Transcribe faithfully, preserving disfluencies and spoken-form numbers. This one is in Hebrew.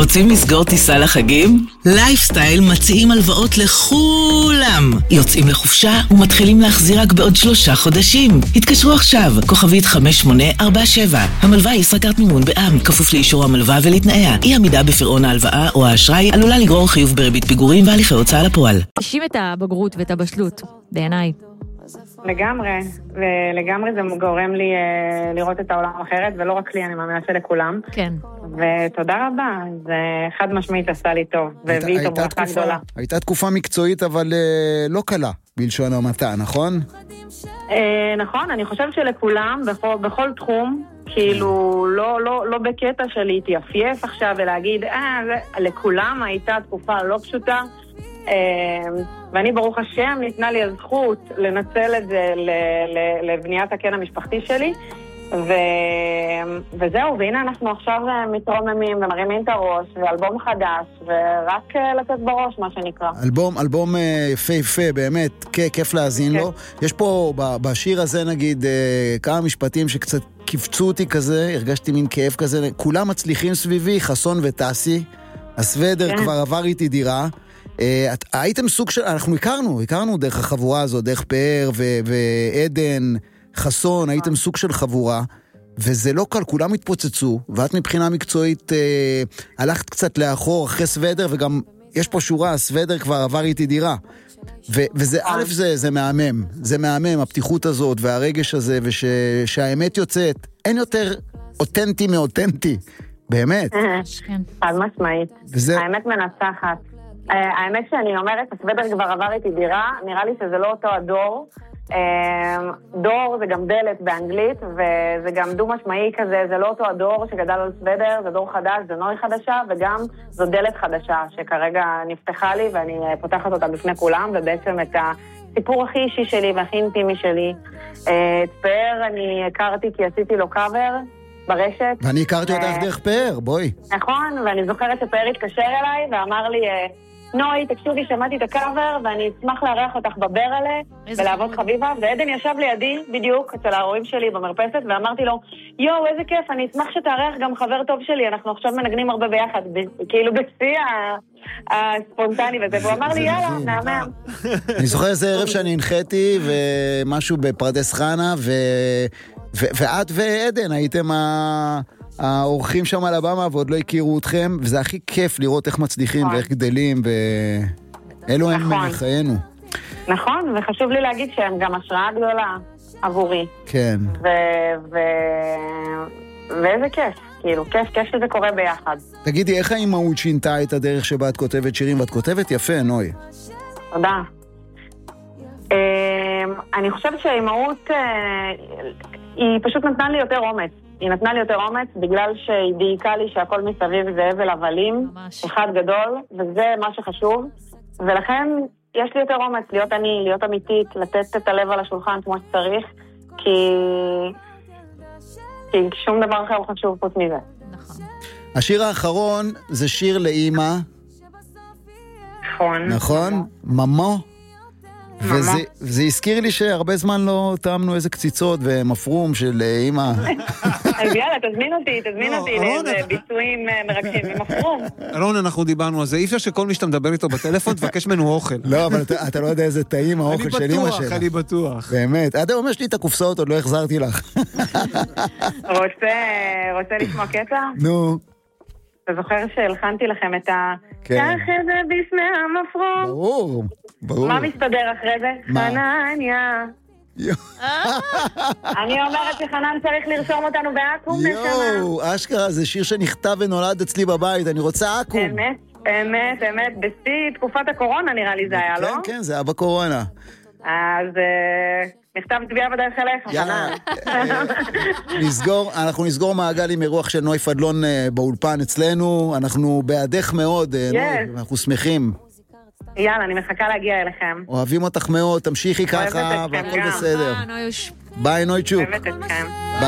רוצים לסגור טיסה לחגים? לייפסטייל מציעים הלוואות לכולם. יוצאים לחופשה ומתחילים להחזיר רק בעוד שלושה חודשים. התקשרו עכשיו, כוכבית חמש שמונה ארבע שבע. המלווה היא ישראכרט מימון בע"מ, כפוף לאישור המלווה ולתנאיה. אי עמידה בפירעון ההלוואה או האשראי עלולה לגרור חיוב בריבית פיגורים והליכי הוצאה לפועל. תשים את הבגרות ואת הבשלות, בעיניי. לגמרי, ולגמרי זה גורם לי אה, לראות את העולם אחרת, ולא רק לי, אני מאמינה שלכולם. כן. ותודה רבה, זה חד משמעית עשה לי טוב, והביא איתו ברכה גדולה. הייתה תקופה מקצועית, אבל אה, לא קלה, בלשון המעטה, נכון? אה, נכון, אני חושבת שלכולם, בכל, בכל תחום, כאילו, לא, לא, לא בקטע של להתייפייף עכשיו ולהגיד, אה, זה, לכולם הייתה תקופה לא פשוטה, ואני ברוך השם ניתנה לי הזכות לנצל את זה לבניית הקן המשפחתי שלי, וזהו, והנה אנחנו עכשיו מתרוממים ומרימים את הראש, ואלבום חדש, ורק לתת בראש, מה שנקרא. אלבום, אלבום יפה יפה, באמת, כיף להאזין לו. יש פה בשיר הזה נגיד כמה משפטים שקצת קיפצו אותי כזה, הרגשתי מין כאב כזה, כולם מצליחים סביבי, חסון וטסי, הסוודר כבר עבר איתי דירה, הייתם סוג של, אנחנו הכרנו, הכרנו דרך החבורה הזו, דרך פאר ועדן, חסון, הייתם סוג של חבורה, וזה לא קל, כולם התפוצצו, ואת מבחינה מקצועית אה, הלכת קצת לאחור אחרי סוודר, וגם יש פה שורה, הסוודר כבר עבר איתי דירה, ו- וזה, א', זה, זה מהמם, זה מהמם, הפתיחות הזאת, והרגש הזה, ושהאמת יוצאת, אין יותר אותנטי מאותנטי, באמת. חד משמעית, האמת מנצחת. האמת שאני אומרת, הסוודר כבר עבר איתי דירה, נראה לי שזה לא אותו הדור, דור זה גם דלת באנגלית, וזה גם דו משמעי כזה, זה לא אותו הדור שגדל על סוודר, זה דור חדש, זה נוי חדשה, וגם זו דלת חדשה שכרגע נפתחה לי, ואני פותחת אותה בפני כולם, ובעצם את הסיפור הכי אישי שלי והכי אינטימי שלי. את פאר אני הכרתי כי עשיתי לו קאבר ברשת. ואני הכרתי אותך דרך פאר, בואי. נכון, ואני זוכרת שפאר התקשר אליי ואמר לי, נוי, תקשיבי, שמעתי את הקאבר, ואני אשמח לארח אותך בברלה, ולעבוד חביבה, ועדן ישב לידי, בדיוק, אצל ההורים שלי במרפסת, ואמרתי לו, יואו, איזה כיף, אני אשמח שתארח גם חבר טוב שלי, אנחנו עכשיו מנגנים הרבה ביחד, כאילו בשיא הספונטני וזה, והוא אמר לי, יאללה, נאמר. אני זוכר איזה ערב שאני הנחיתי, ומשהו בפרדס חנה, ואת ועדן הייתם ה... האורחים שם על הבמה ועוד לא הכירו אתכם, וזה הכי כיף לראות איך מצליחים ואיך גדלים, ואלו הם מחיינו. נכון, וחשוב לי להגיד שהם גם השראה גדולה עבורי. כן. ואיזה כיף, כאילו, כיף, כיף שזה קורה ביחד. תגידי, איך האימהות שינתה את הדרך שבה את כותבת שירים, ואת כותבת יפה, נוי? תודה. אני חושבת שהאימהות, היא פשוט נתנה לי יותר אומץ. היא נתנה לי יותר אומץ בגלל שהיא דייקה לי שהכל מסביב זה הבל הבלים, אחד גדול, וזה מה שחשוב. ולכן יש לי יותר אומץ להיות אני, להיות אמיתית, לתת את הלב על השולחן כמו שצריך, כי, כי שום דבר אחר חשוב חוץ מזה. נכון. השיר האחרון זה שיר לאמא. נכון. נכון? ממו. וזה, וזה הזכיר לי שהרבה זמן לא טעמנו איזה קציצות ומפרום של אמא. אז יאללה, תזמין אותי, תזמין אותי לאיזה ביצועים מרגשים עם מפרום. אלון, אנחנו דיברנו על זה, אי אפשר שכל מי שאתה מדבר איתו בטלפון תבקש ממנו אוכל. לא, אבל אתה, אתה לא יודע איזה טעים האוכל של אמא שלה. אני בטוח, באמת. עד היום יש לי את הקופסאות, עוד לא החזרתי לך. רוצה, רוצה לשמוע קטע? נו. אתה זוכר שהלחנתי לכם את ה... קח את זה בפני המפרום. ברור, ברור. מה מסתדר אחרי זה? חנניה. אני אומרת שחנן צריך לרשום אותנו באקום. יואו, אשכרה, זה שיר שנכתב ונולד אצלי בבית, אני רוצה אקום. אמת, אמת, אמת, בשיא תקופת הקורונה נראה לי זה היה, לא? כן, כן, זה היה בקורונה. אז נכתב תביעה בדרך אליך, חנן. נסגור, אנחנו נסגור מעגל עם אירוח של נוי פדלון באולפן אצלנו, אנחנו בעדך מאוד, נוי, אנחנו שמחים. יאללה, אני מחכה להגיע אליכם. אוהבים אותך מאוד, תמשיכי ככה, והכל בסדר. ביי נוי צ'וק. אוהבת אתכם.